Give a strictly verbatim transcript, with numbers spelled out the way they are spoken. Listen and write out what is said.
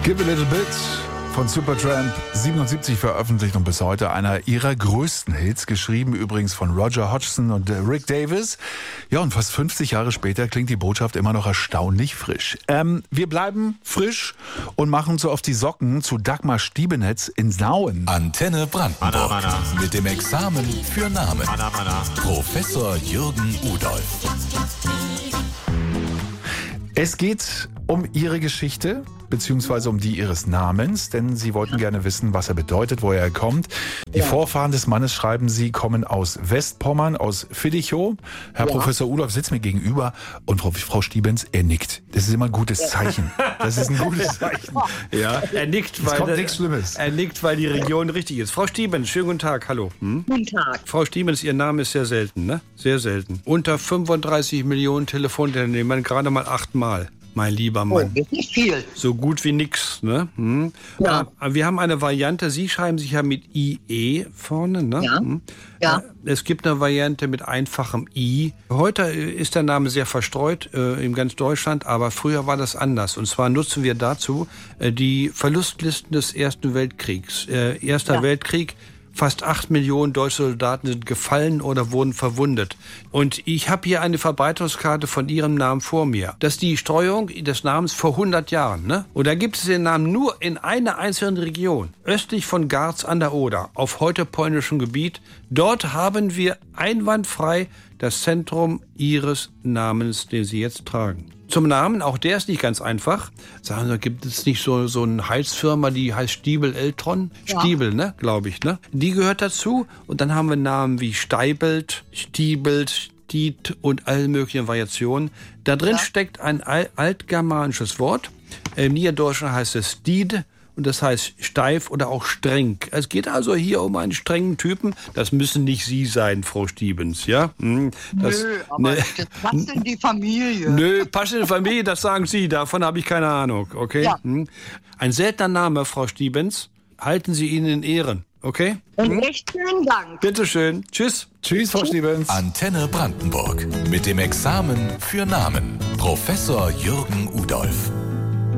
Give a Little Bit von Supertramp, siebenundsiebzig veröffentlicht und bis heute einer ihrer größten Hits, geschrieben übrigens von Roger Hodgson und Rick Davies. Ja, und fast fünfzig Jahre später klingt die Botschaft immer noch erstaunlich frisch. Ähm, wir bleiben frisch und machen uns so auf die Socken zu Dagmar Stiebenetz in Sauen. Antenne Brandenburg Mana, mana. mit dem Examen für Namen. Mana, mana. Professor Jürgen Udolf. Es geht um ihre Geschichte, beziehungsweise um die ihres Namens, denn sie wollten gerne wissen, was er bedeutet, woher er kommt. Die ja. Vorfahren des Mannes, schreiben sie, kommen aus Westpommern, aus Villichow. Herr ja. Professor Udolf sitzt mir gegenüber und Frau, Frau Stiebens, er nickt. Das ist immer ein gutes Zeichen. Das ist ein gutes Zeichen. Ja, er nickt, weil, kommt nichts Schlimmes. Er nickt, weil die Region richtig ist. Frau Stiebens, schönen guten Tag, hallo. Hm? Guten Tag. Frau Stiebens, Ihr Name ist sehr selten, ne? Sehr selten. Unter fünfunddreißig Millionen Telefonteilnehmern, gerade mal achtmal. Mein lieber Mann. Oh, nicht viel. So gut wie nix, ne? Hm. Ja. Aber wir haben eine Variante, Sie schreiben sich ja mit I E vorne, ne? Ja. Hm. Ja. Es gibt eine Variante mit einfachem I. Heute ist der Name sehr verstreut äh, in ganz Deutschland, aber früher war das anders. Und zwar nutzen wir dazu äh, die Verlustlisten des Ersten Weltkriegs. Äh, Erster Ja. Weltkrieg. Fast acht Millionen deutsche Soldaten sind gefallen oder wurden verwundet. Und ich habe hier eine Verbreitungskarte von Ihrem Namen vor mir. Das ist die Streuung des Namens vor hundert Jahren. Ne? Und da gibt es den Namen nur in einer einzelnen Region. Östlich von Garz an der Oder, auf heute polnischem Gebiet. Dort haben wir einwandfrei das Zentrum Ihres Namens, den Sie jetzt tragen. Zum Namen, auch der ist nicht ganz einfach. Sagen Sie, gibt es nicht so, so eine Heizfirma, die heißt Stiebel-Eltron? Ja. Stiebel, ne, glaube ich, ne? Die gehört dazu. Und dann haben wir Namen wie Steibelt, Stiebelt, Stiet und alle möglichen Variationen. Da drin Ja. steckt ein al- altgermanisches Wort. Im Niederdeutschen heißt es Stied. Und das heißt steif oder auch streng. Es geht also hier um einen strengen Typen. Das müssen nicht Sie sein, Frau Stiebens, ja? Hm, Das, Nö, aber ne, das passt in die Familie. Nö, passt in die Familie, das sagen Sie. Davon habe ich keine Ahnung, okay? Ja. Hm. Ein seltener Name, Frau Stiebens. Halten Sie ihn in Ehren, okay? Und recht schönen Dank. Bitte schön. Tschüss. Tschüss, Frau Stiebens. Antenne Brandenburg mit dem Examen für Namen. Professor Jürgen Udolf.